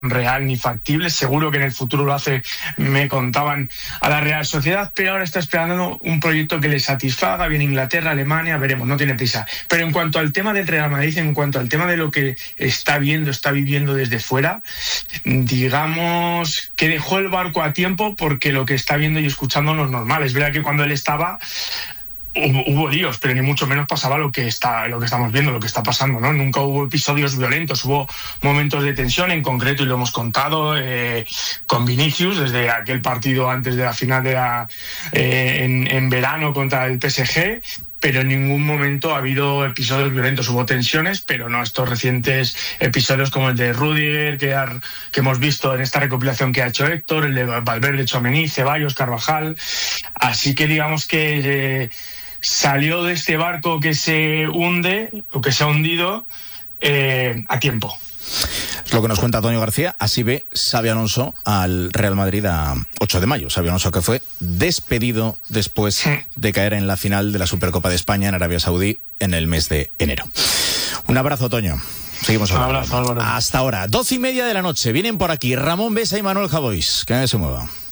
real ni factible. Seguro que en el futuro lo hace, me contaban, a la Real Sociedad, pero ahora está esperando un proyecto que le satisfaga. Viene Inglaterra, Alemania, veremos, no tiene prisa. Pero en cuanto al tema del Real Madrid, en cuanto al tema de lo que está viviendo desde fuera, digamos que dejó el barco a tiempo, porque lo que está viendo y escuchando no es normal. Es verdad que cuando él estaba hubo líos, pero ni mucho menos pasaba lo que estamos viendo, lo que está pasando, ¿no? Nunca hubo episodios violentos, hubo momentos de tensión en concreto, y lo hemos contado con Vinicius desde aquel partido antes de la final en verano contra el PSG, pero en ningún momento ha habido episodios violentos. Hubo tensiones, pero no estos recientes episodios como el de Rüdiger que hemos visto en esta recopilación que ha hecho Héctor, el de Valverde, Tchouaméni, Ceballos, Carvajal. Así que digamos que salió de este barco que se hunde, o que se ha hundido, a tiempo. Es lo que nos cuenta Toño García. Así ve Xabi Alonso al Real Madrid a 8 de mayo. Xabi Alonso, que fue despedido después de caer en la final de la Supercopa de España en Arabia Saudí en el mes de enero. Un abrazo, Toño. Seguimos hablando. Un abrazo, Álvaro. Hasta ahora, 12:30 de la noche. Vienen por aquí Ramón Besa y Manuel Javois. Que nadie se mueva.